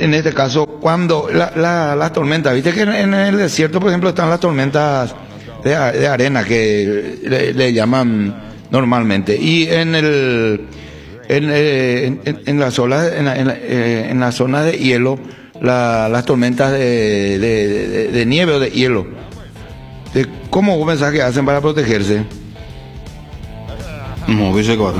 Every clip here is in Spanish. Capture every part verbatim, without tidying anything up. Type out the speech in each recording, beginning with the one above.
en este caso, cuando la, la, las tormentas, viste que en, en el desierto, por ejemplo, están las tormentas de, de arena que le, le llaman normalmente, y en el en, eh, en, en, en la zona en, la- en, la- eh, en la zona de hielo, la, las tormentas de, de, de, de nieve o de hielo. De, ¿Cómo vos pensás que hacen para protegerse? No, que se cuadra.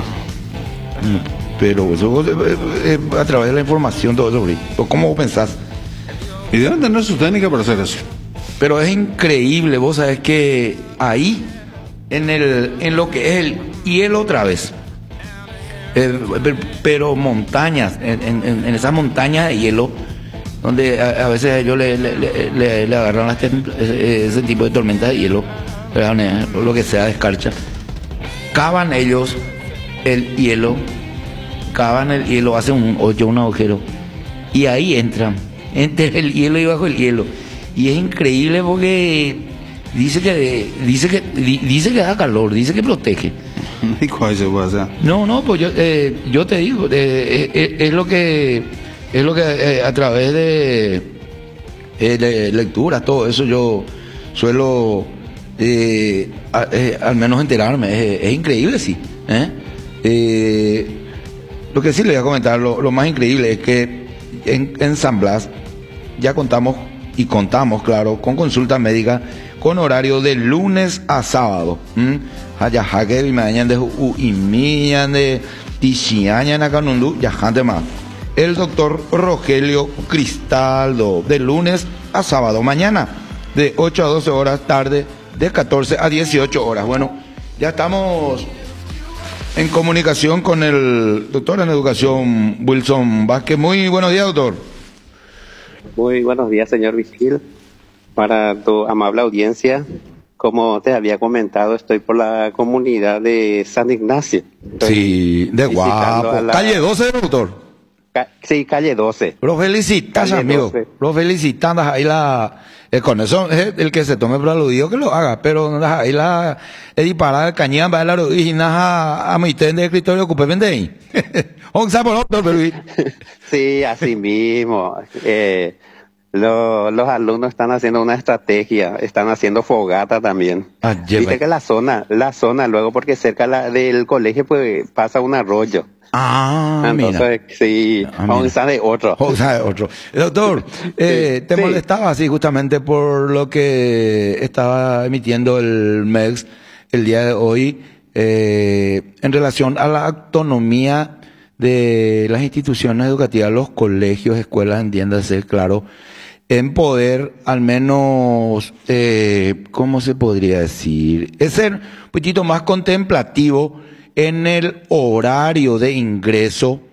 Pero eso vos, eh, eh, a través de la información, todo eso, ¿o ¿cómo vos pensás? Y deben tener su técnica para hacer eso. Pero es increíble, vos sabés que ahí, en el en lo que es el hielo otra vez, eh, pero, pero montañas, en, en, en esas montañas de hielo, donde a, a veces ellos le, le, le, le, le agarran las tem- ese, ese tipo de tormentas de hielo, ¿verdad? Lo que sea de escarcha, cavan ellos el hielo, cavan el hielo, hacen un hoyo, un agujero, y ahí entran, entre el hielo y bajo el hielo. Y es increíble porque dice que dice que di- dice que da calor, dice que protege. ¿Y cuál se puede hacer? No, no, pues yo eh, yo te digo, eh, eh, eh, es lo que es lo que eh, a través de, eh, de lecturas, todo eso yo suelo eh, a- eh, al menos enterarme. Es, es increíble, sí. ¿eh? Eh, lo que sí le voy a comentar, lo, lo más increíble es que en, en San Blas ya contamos y contamos, claro, con consulta médica con horario de lunes a sábado. Allá jaque y mañana de u y millan de tichiaña en Acanundú, ya jante más. El doctor Rogelio Cristaldo, de lunes a sábado, mañana de ocho a doce horas, tarde de catorce a dieciocho horas. Bueno, ya estamos en comunicación con el doctor en educación Wilson Vázquez. Muy buenos días, doctor. Muy buenos días, señor Vigil. Para tu amable audiencia, como te había comentado, estoy por la comunidad de San Ignacio. Estoy Sí, de visitando guapo. a la- Calle doce, doctor. Ca- sí, calle doce. Lo felicitas, Calle amigo. doce. Lo felicitas, andas ahí la... eh, con eso, eh, el que se tome por aludido que lo haga, pero andas ahí la... Es disparar el cañón, va a la y a, a mi tren de escritorio, ocupe, vende ahí. Onza por otro, pero... Sí, así mismo. Eh, lo- los alumnos están haciendo una estrategia, están haciendo fogata también. Ah, lleva. Viste que la zona, la zona, luego porque cerca la- del colegio pues pasa un arroyo. Ah, mira. Entonces, sí, Ah, mira. onza de otro. O sea, otro. Doctor, eh, te sí. molestaba así justamente por lo que estaba emitiendo el M E X el día de hoy eh, en relación a la autonomía de las instituciones educativas, los colegios, escuelas, entiéndase, claro, en poder al menos, eh, ¿cómo se podría decir? Es ser un poquito más contemplativo en el horario de ingreso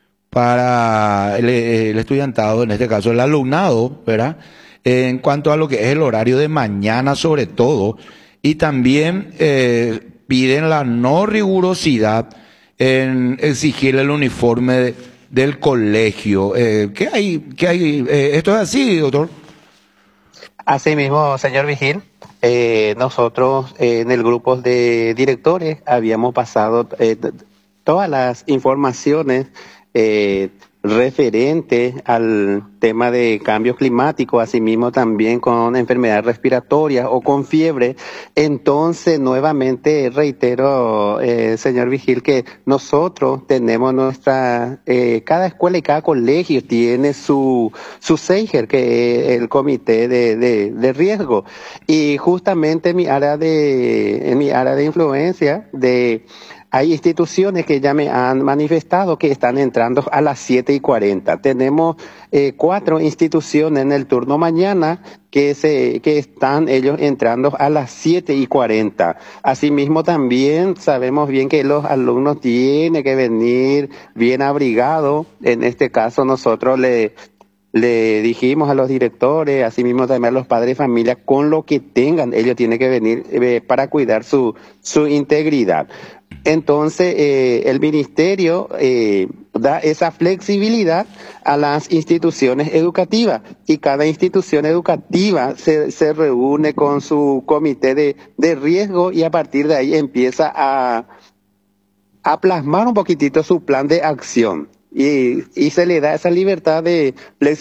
para el, el estudiantado, en este caso el alumnado, ¿verdad? En cuanto a lo que es el horario de mañana sobre todo, y también eh, piden la no rigurosidad en exigir el uniforme de- del colegio. Eh, ¿qué hay? ¿Qué hay? Eh, ¿esto es así, doctor? Así mismo, señor Vigil, eh, nosotros eh, en el grupo de directores habíamos pasado eh, t- todas las informaciones eh, referentes al tema de cambio climático, asimismo también con enfermedades respiratorias o con fiebre. Entonces, nuevamente reitero, eh, señor Vigil, que nosotros tenemos nuestra, eh, cada escuela y cada colegio tiene su, su SEIGER, que es el comité de, de, de riesgo. Y justamente en mi área de, en mi área de influencia, de, hay instituciones que ya me han manifestado que están entrando a las siete y cuarenta. Tenemos eh, cuatro instituciones en el turno mañana que se que están ellos entrando a las siete y cuarenta. Asimismo también sabemos bien que los alumnos tienen que venir bien abrigados. En este caso nosotros le le dijimos a los directores, asimismo también a los padres de familia, con lo que tengan, ellos tienen que venir eh, para cuidar su, su integridad. Entonces, eh, el ministerio eh, da esa flexibilidad a las instituciones educativas y cada institución educativa se, se reúne con su comité de, de riesgo y a partir de ahí empieza a, a plasmar un poquitito su plan de acción y, y se le da esa libertad de flexibilidad